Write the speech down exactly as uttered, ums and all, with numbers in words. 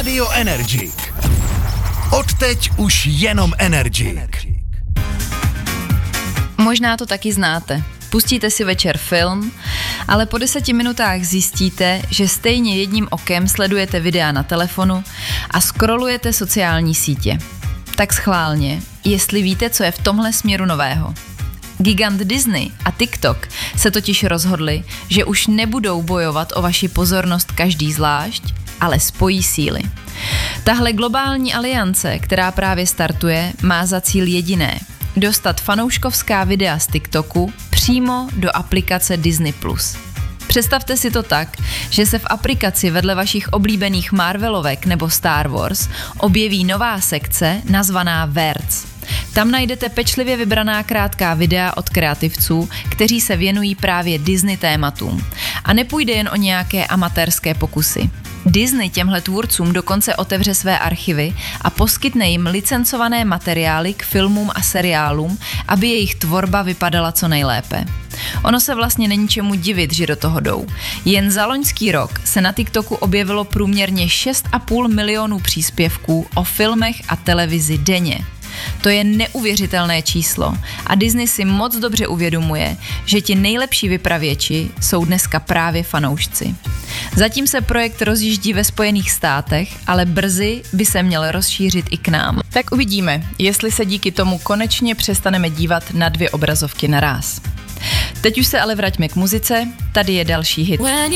Radio Energik. Odteď už jenom Energik. Možná to taky znáte. Pustíte si večer film, ale po deseti minutách zjistíte, že stejně jedním okem sledujete videa na telefonu a scrollujete sociální sítě. Tak schválně, jestli víte, co je v tomhle směru nového. Gigant Disney a TikTok se totiž rozhodli, že už nebudou bojovat o vaši pozornost každý zvlášť, ale spojí síly. Tahle globální aliance, která právě startuje, má za cíl jediné – dostat fanouškovská videa z TikToku přímo do aplikace Disney plus. Představte si to tak, že se v aplikaci vedle vašich oblíbených Marvelovek nebo Star Wars objeví nová sekce nazvaná Verts. Tam najdete pečlivě vybraná krátká videa od kreativců, kteří se věnují právě Disney tématům. A nepůjde jen o nějaké amatérské pokusy. Disney těmhle tvůrcům dokonce otevře své archivy a poskytne jim licencované materiály k filmům a seriálům, aby jejich tvorba vypadala co nejlépe. Ono se vlastně není čemu divit, že do toho jdou. Jen za loňský rok se na TikToku objevilo průměrně šest a půl milionů příspěvků o filmech a televizi denně. To je neuvěřitelné číslo a Disney si moc dobře uvědomuje, že ti nejlepší vypravěči jsou dneska právě fanoušci. Zatím se projekt rozjíždí ve Spojených státech, ale brzy by se měl rozšířit i k nám. Tak uvidíme, jestli se díky tomu konečně přestaneme dívat na dvě obrazovky naráz. Teď už se ale vraťme k muzice, tady je další hit.